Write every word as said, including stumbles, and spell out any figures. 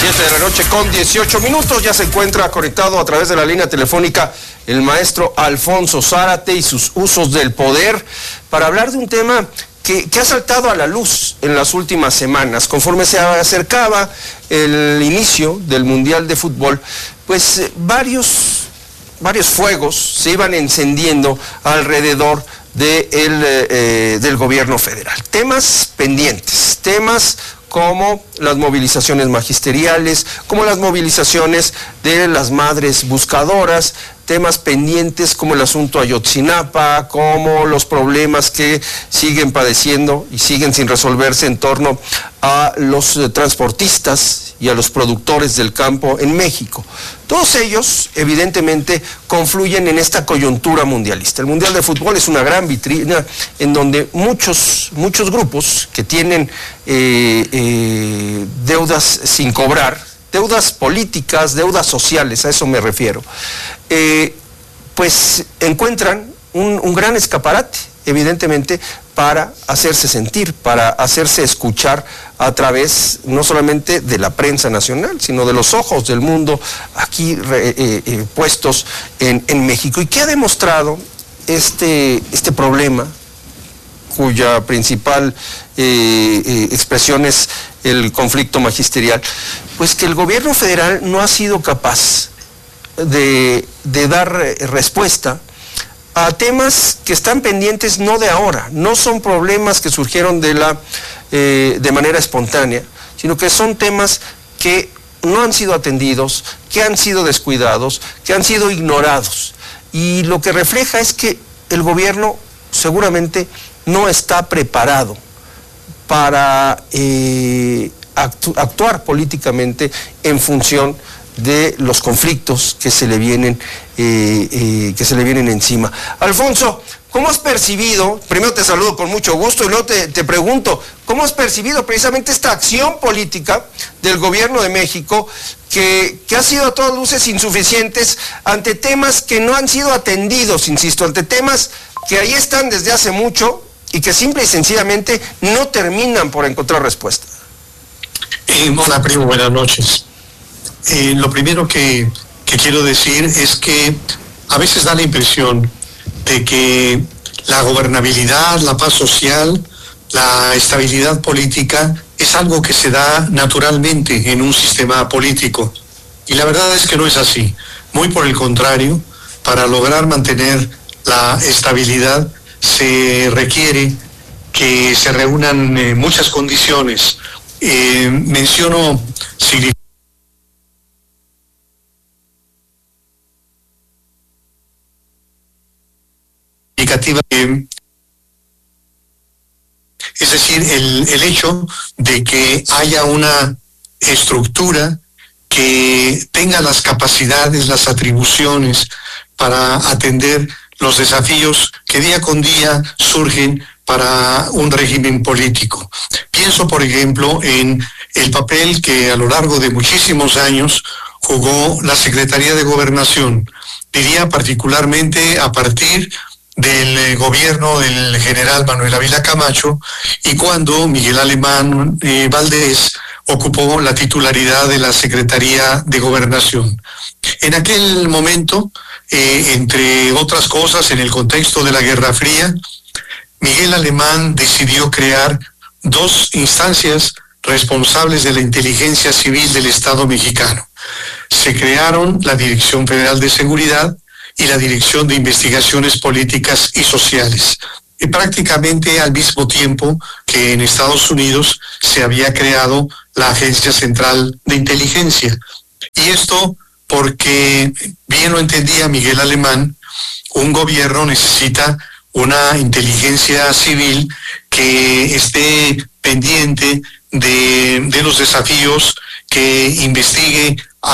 siete de la noche con dieciocho minutos, ya se encuentra conectado a través de la línea telefónica el maestro Alfonso Zárate y sus usos del poder para hablar de un tema que, que ha saltado a la luz en las últimas semanas. Conforme se acercaba el inicio del Mundial de Fútbol, pues varios, varios fuegos se iban encendiendo alrededor de el, eh, del gobierno federal. Temas pendientes, temas como las movilizaciones magisteriales, como las movilizaciones de las madres buscadoras, temas pendientes como el asunto Ayotzinapa, como los problemas que siguen padeciendo y siguen sin resolverse en torno a los eh, transportistas y a los productores del campo en México. Todos ellos, evidentemente, confluyen en esta coyuntura mundialista. El Mundial de Fútbol es una gran vitrina en donde muchos, muchos grupos que tienen eh, eh, deudas sin cobrar, deudas políticas, deudas sociales, a eso me refiero, eh, pues encuentran un, un gran escaparate, evidentemente, para hacerse sentir, para hacerse escuchar a través no solamente de la prensa nacional, sino de los ojos del mundo aquí eh, eh, puestos en, en México. ¿Y qué ha demostrado este, este problema, cuya principal eh, eh, expresión es el conflicto magisterial? Pues que el gobierno federal no ha sido capaz de, de dar respuesta a temas que están pendientes no de ahora, no son problemas que surgieron de, la, eh, de manera espontánea, sino que son temas que no han sido atendidos, que han sido descuidados, que han sido ignorados. Y lo que refleja es que el gobierno seguramente no está preparado para eh, actu- actuar políticamente en función de los conflictos que se le vienen eh, eh, que se le vienen encima. Alfonso, ¿cómo has percibido? Primero te saludo con mucho gusto y luego te, te pregunto, ¿cómo has percibido precisamente esta acción política del gobierno de México que, que ha sido a todas luces insuficientes ante temas que no han sido atendidos, insisto, ante temas que ahí están desde hace mucho y que simple y sencillamente no terminan por encontrar respuesta? Eh, hola, primo, buenas noches. Eh, lo primero que, que quiero decir es que a veces da la impresión de que la gobernabilidad, la paz social, la estabilidad política es algo que se da naturalmente en un sistema político. Y la verdad es que no es así. Muy por el contrario, para lograr mantener la estabilidad se requiere que se reúnan eh, muchas condiciones. Eh, menciono significativamente es decir, el, el hecho de que haya una estructura que tenga las capacidades, las atribuciones para atender los desafíos que día con día surgen para un régimen político. Pienso, por ejemplo, en el papel que a lo largo de muchísimos años jugó la Secretaría de Gobernación. Diría particularmente a partir del gobierno del general Manuel Ávila Camacho y cuando Miguel Alemán eh, Valdés ocupó la titularidad de la Secretaría de Gobernación. En aquel momento, eh, entre otras cosas, en el contexto de la Guerra Fría, Miguel Alemán decidió crear dos instancias responsables de la inteligencia civil del Estado mexicano. Se crearon la Dirección Federal de Seguridad y la Dirección de Investigaciones Políticas y Sociales, y prácticamente al mismo tiempo que en Estados Unidos se había creado la Agencia Central de Inteligencia. Y esto porque, bien lo entendía Miguel Alemán, un gobierno necesita una inteligencia civil que esté pendiente de, de los desafíos, que investigue